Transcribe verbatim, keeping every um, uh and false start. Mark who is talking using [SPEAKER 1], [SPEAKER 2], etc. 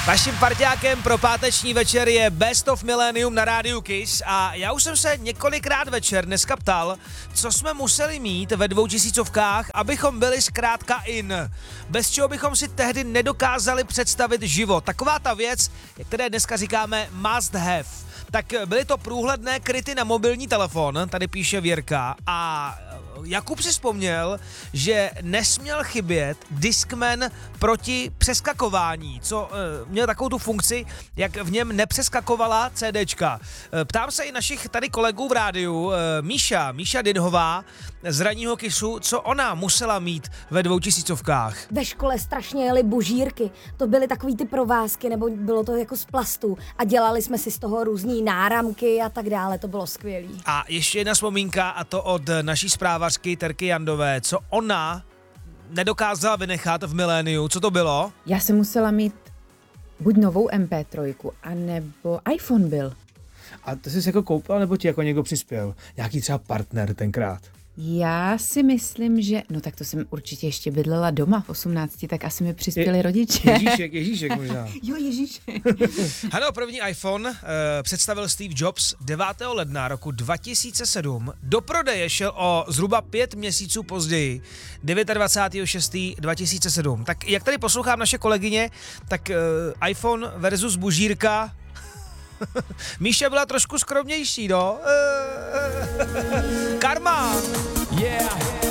[SPEAKER 1] Vaším parťákem pro páteční večer je Best of Millennium na rádiu Kiss a já už jsem se několikrát večer dneska ptal, co jsme museli mít ve dvoutisícovkách, abychom byli zkrátka in. Bez čeho bychom si tehdy nedokázali představit život. Taková ta věc, které dneska říkáme must have. Tak byly to průhledné kryty na mobilní telefon, tady píše Věrka, a Jakub si vzpomněl, že nesměl chybět Discman proti přeskakování, co e, měl takovou tu funkci, jak v něm nepřeskakovala CDčka. E, ptám se i našich tady kolegů v rádiu, e, Míša, Míša Dynhová z ranního Kissu, co ona musela mít ve dvoutisícovkách.
[SPEAKER 2] Ve škole strašně jeli bužírky, to byly takový ty provázky, nebo bylo to jako z plastu a dělali jsme si z toho různý náramky a tak dále, to bylo skvělý.
[SPEAKER 1] A ještě jedna vzpomínka, a to od naší zprávařky Terky Jandové, co ona nedokázala vynechat v miléniu. Co to bylo?
[SPEAKER 3] Já jsem musela mít buď novou em pé tři, anebo iPhone byl.
[SPEAKER 4] A to jsi jako koupil, nebo ti jako někdo přispěl? Nějaký třeba partner tenkrát?
[SPEAKER 3] Já si myslím, že, no tak to jsem určitě ještě bydlela doma v osmnácti, tak asi mi přispěli
[SPEAKER 4] Je,
[SPEAKER 3] rodiče.
[SPEAKER 4] Ježíšek, Ježíšek možná.
[SPEAKER 3] Jo, Ježíšek.
[SPEAKER 1] Ano, první iPhone uh, představil Steve Jobs devátého ledna roku dva tisíce sedm. Do prodeje šel o zhruba pět měsíců později, dvacátého devátého šestého dva tisíce sedm. Tak jak tady poslouchám naše kolegyně, tak uh, iPhone versus bužírka. Míša byla trošku skromnější, no. Karma!
[SPEAKER 5] Yeah.